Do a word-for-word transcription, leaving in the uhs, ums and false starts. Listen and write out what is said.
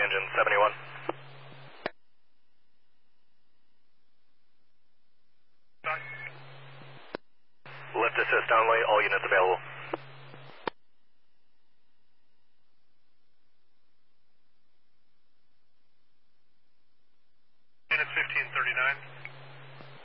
engine seventy-one. Lift assist only, all units available.